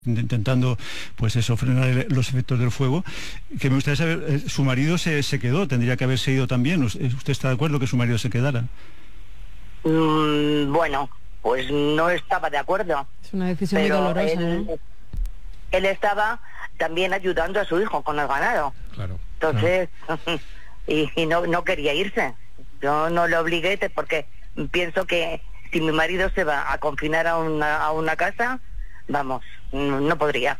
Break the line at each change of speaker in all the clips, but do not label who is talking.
intentando, pues eso, frenar los efectos del fuego. Que me gustaría saber, su marido se quedó, tendría que haberse ido también. ¿Usted está de acuerdo que su marido se quedara?
Bueno, pues no estaba de acuerdo.
Es una decisión muy dolorosa, ¿no?
Él estaba también ayudando a su hijo con el ganado.
Claro.
Entonces, y no quería irse. Yo no le obligué porque pienso que si mi marido se va a confinar a una casa, vamos, no podría.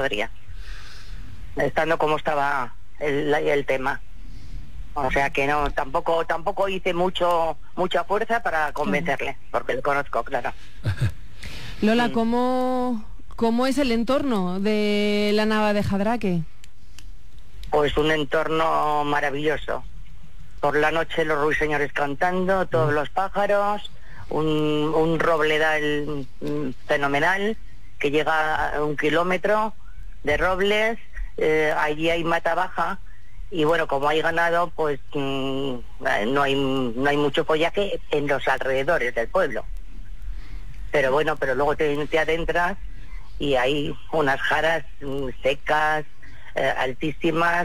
Estando como estaba el tema. O sea que no, tampoco hice mucha fuerza para convencerle, porque le conozco, claro.
Lola, ¿cómo es el entorno de la Nava de Jadraque?
Pues un entorno maravilloso. Por la noche los ruiseñores cantando, todos los pájaros, un robledal fenomenal que llega a 1 kilómetro de robles, allí hay mata baja y bueno, como hay ganado, pues no hay mucho follaje en los alrededores del pueblo. Pero bueno, luego te adentras y hay unas jaras secas, altísimas,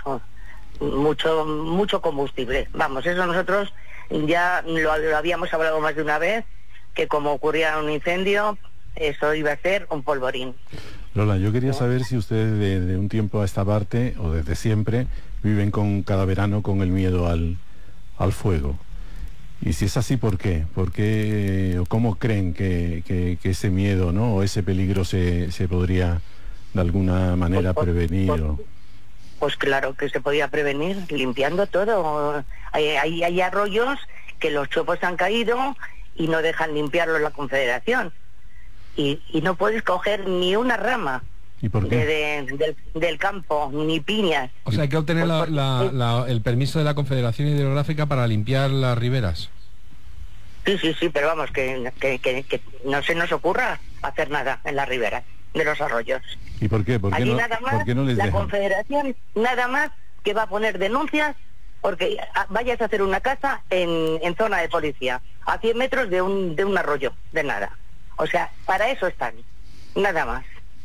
mucho combustible. Vamos, eso nosotros ya lo habíamos hablado más de una vez, que como ocurría un incendio, eso iba a ser un polvorín.
Lola, yo quería saber si ustedes de un tiempo a esta parte, o desde siempre, viven cada verano con el miedo al fuego. Y si es así, ¿por qué? ¿Por qué o cómo creen que ese miedo, ¿no?, o ese peligro se podría de alguna manera prevenir?
Pues claro que se podía prevenir limpiando todo. Hay arroyos que los chopos han caído y no dejan limpiarlo la Confederación. Y no puedes coger ni una rama.
¿Y por qué?
Del campo, ni piñas.
O sea, hay que obtener el permiso de la Confederación Hidrográfica para limpiar las riberas.
Sí, pero vamos, que no se nos ocurra hacer nada en las riberas de los arroyos.
¿Y por qué? ¿Por qué no,
nada más,
¿por qué no les dejan?
La Confederación nada más que va a poner denuncias porque vayas a hacer una casa en zona de policía, a 100 metros de un arroyo, de nada. O sea, para eso están, nada más.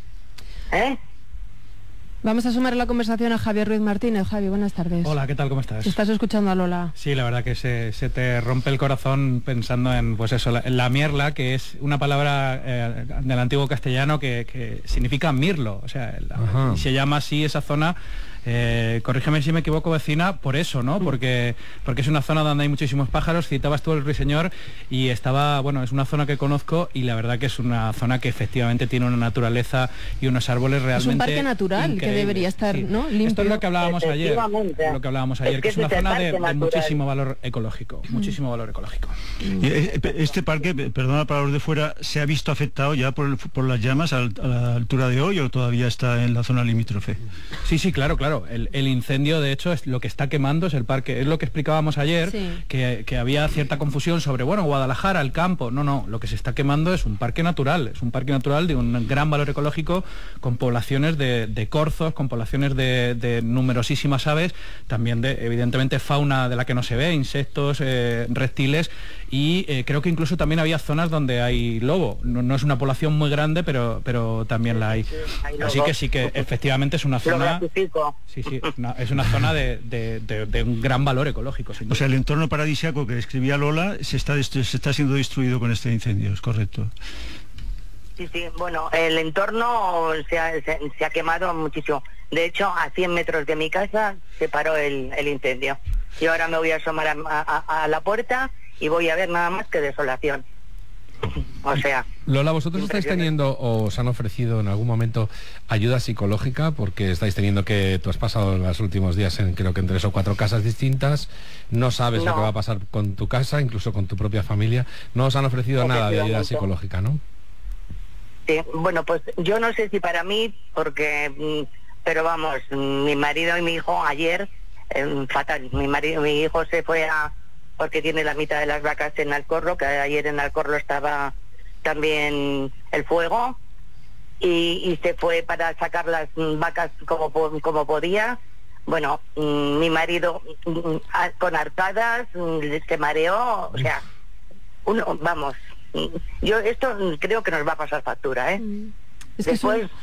Vamos a sumar a la conversación a Javier Ruiz Martínez. Javi, buenas tardes.
Hola, ¿qué tal? ¿Cómo estás?
¿Estás escuchando a Lola?
Sí, la verdad que se te rompe el corazón pensando en, pues eso, la mierla, que es una palabra del antiguo castellano que significa mirlo. O sea, y se llama así esa zona. Corrígeme si me equivoco, vecina, por eso, ¿no? Porque es una zona donde hay muchísimos pájaros. Citabas tú el ruiseñor y es una zona que conozco y la verdad que es una zona que efectivamente tiene una naturaleza y unos árboles realmente.
Es un parque natural que debería estar,
sí,
¿no?, limpio.
Esto es lo que hablábamos ayer. Que es una zona de muchísimo valor ecológico, muchísimo valor ecológico.
Este parque, perdona para los de fuera, ¿se ha visto afectado ya por las llamas a la altura de hoy o todavía está en la zona limítrofe?
Sí, claro. El incendio, de hecho, es lo que está quemando, es el parque. Es lo que explicábamos ayer, sí, que había cierta confusión sobre, Guadalajara, el campo. No, lo que se está quemando es un parque natural. Es un parque natural de un gran valor ecológico, con poblaciones de corzos, con poblaciones de numerosísimas aves, también evidentemente, fauna de la que no se ve, insectos, reptiles, y creo que incluso también había zonas donde hay lobo. No es una población muy grande, pero también la hay. Así que sí que efectivamente es una zona... Sí, es una zona de un gran valor ecológico.
O sea, el entorno paradisíaco que describía Lola se está siendo destruido con este incendio, ¿es correcto?
Sí, bueno, el entorno se ha quemado muchísimo. De hecho, a 100 metros de mi casa se paró el incendio. Y ahora me voy a asomar a la puerta y voy a ver nada más que desolación. O sea...
Lola, ¿vosotros estáis teniendo o os han ofrecido en algún momento ayuda psicológica? Porque estáis teniendo tú has pasado los últimos días creo que en 3 o 4 casas distintas, no sabes lo que va a pasar con tu casa, incluso con tu propia familia. No os han ofrecido nada de ayuda psicológica, ¿no?
Sí, bueno, pues yo no sé si para mí, pero vamos, mi marido y mi hijo ayer, fatal. Mi hijo se fue porque tiene la mitad de las vacas en Alcorro, que ayer en Alcorro estaba también el fuego, y se fue para sacar las vacas como podía. Bueno, mi marido con arcadas se mareó, o sea, yo esto creo que nos va a pasar factura,
Es que
Después